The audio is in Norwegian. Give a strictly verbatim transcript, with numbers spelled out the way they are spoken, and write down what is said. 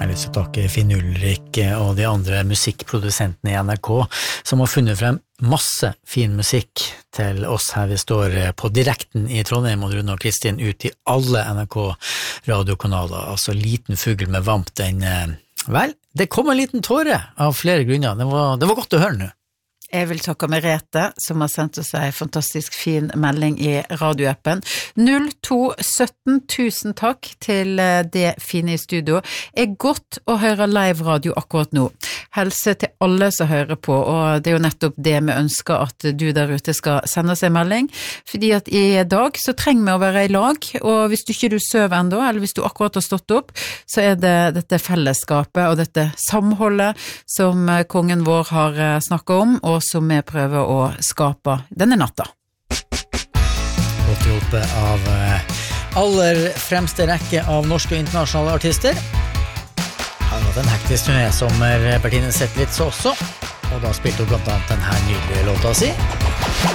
Jeg vil så takke Finn Ulrik og de andre musikkprodusentene i N R K som har funnet frem masse fin musikk til oss her vi står på direkten i Trondheim og Rune og Kristin ut i alle N R K radiokanaler. Altså liten fugl med vamp, den, vel, det kom en liten tåre av flere grunner. Det var, det var godt å høre nå. Jeg vil takke Merete, som har sendt oss en fantastisk fin melding i radioappen. null to sytten, tusen takk til det fine i studio. Det er godt å høre live radio akkurat nå. Helse til alle som hører på, og det er jo nettopp det vi ønsker at du der ute skal sende oss en melding, fordi at i dag så trenger vi å være i lag, og hvis du ikke du søver enda, eller hvis du akkurat har stått opp, så er det dette fellesskapet og dette samholdet som kongen vår har snakket om, og som vi prøver å skape denne natta. Gått oppe av aller fremste rekke av norske og internasjonale artister. Har hatt en hektisk turné som Bertine Zetlitz også, og da spilte hun blant annet denne nydelige låta si.